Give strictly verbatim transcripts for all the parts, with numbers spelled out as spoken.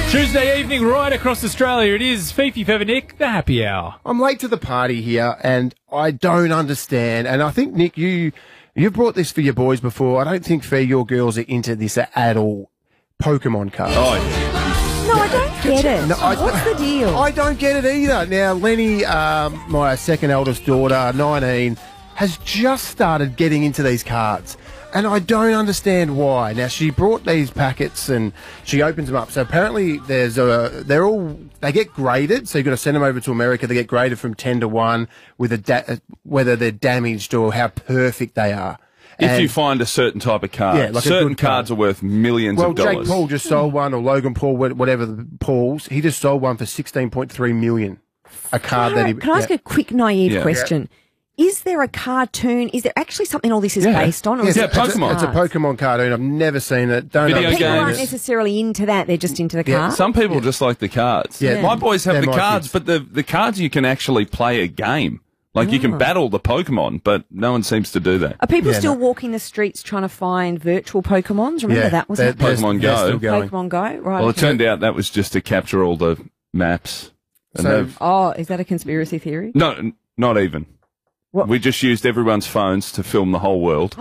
Tuesday evening, right across Australia, it is Fifi Feather Nick, the happy hour. I'm late to the party here, and I don't understand. And I think, Nick, you, you've brought this for your boys before. I don't think, Fee, your girls are into this at all. Pokemon cards. Oh, yeah. No, I don't get it. No, I- What's the deal? I don't get it either. Now, Lenny, um, my second eldest daughter, nineteen, has just started getting into these cards. And I don't understand why. Now, she brought these packets and she opens them up. So apparently there's a, they're all, they get graded. So you've got to send them over to America. They get graded from ten to one with a da- whether they're damaged or how perfect they are. If And- you find a certain type of card, Yeah, like a certain good card. cards are worth millions Well, of dollars. Jake Paul just sold one, or Logan Paul, wh- whatever the Paul's, he just sold one for sixteen point three million. A card that he. Can I ask yeah. a quick naive Yeah. question? Is there a cartoon? Is there actually something all this is Yeah. based on? Or Yeah, is Yeah, it just Pokemon. It's a cards? Pokemon cartoon. I've never seen it. Don't Video know. People aren't games. necessarily into that. They're just into the Yeah, cards. Some people just like the cards. Yeah. My boys have They're the my cards, kids. but the, the cards you can actually play a game. Like you can battle the Pokemon, but no one seems to do that. Are people Yeah, still no. walking the streets trying to find virtual Pokemons? Remember Yeah, that was they're- it? they're- Pokemon they're Go. still going. Pokemon Go, right? Well, it okay. turned out that was just to capture all the maps. And So- they've- Oh, is that a conspiracy theory? no, n- not even. What? We just used everyone's phones to film the whole world,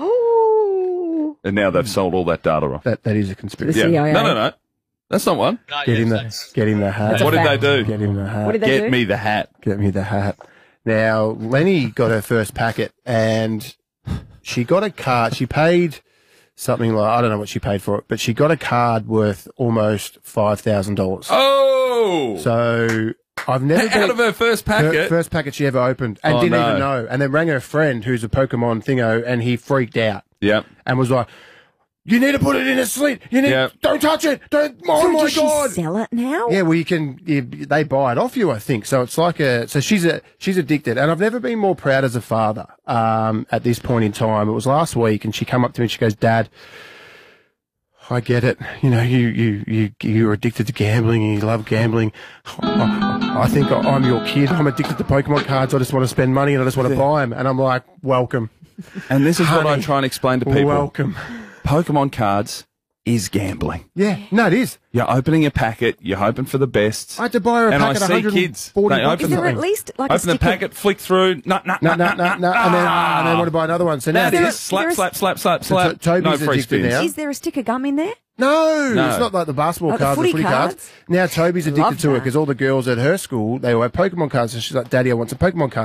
Oh, and now they've sold all that data off. That that is a conspiracy. The Yeah. C I A. No, no, no. That's not one. Get him the get him the hat. a What did fact. they do? Get him the hat. what did they Get do? me the hat. Get me the hat. Now, Lenny got her first packet and she got a card. She paid something like, I don't know what she paid for it, but she got a card worth almost five thousand dollars. Oh! So I've never Out been, of her first her packet. first packet she ever opened and Oh, didn't no. even know. And then rang her friend who's a Pokemon thingo and he freaked out Yep. and was like, you need to put it in a slit. You need, Yeah. don't touch it. Don't, oh So my does God. she sell it now? Yeah, well, you can. You, they buy it off you, I think. So it's like a. So she's a. She's addicted, and I've never been more proud as a father. Um, at this point in time, it was last week, and she came up to me and she goes, "Dad, I get it. You know, you you you you're addicted to gambling, and you love gambling. I, I think I'm your kid. I'm addicted to Pokemon cards. I just want to spend money, and I just want to buy them. And I'm like, welcome, And this is what I Honey, try and explain to people. welcome. Pokemon cards is gambling. Yeah, no, it is. You're opening a packet, you're hoping for the best. I had to buy her a And I packet of see one hundred kids, forty they bucks open Is there or at something. least like a Open the sticker? packet, flick through, no, no, No, no, no, no, and then and then want to buy another one. So now That there is a- slap, there is- slap, slap, slap, So slap. To- Toby's no free addicted spins. now. Is there a stick of gum in there? No, No. it's not like the basketball Like the cards, footy the footy cards. cards? Now Toby's Love addicted to it that. because all the girls at her school, they all have Pokemon cards. And she's like, Daddy, I want some Pokemon cards.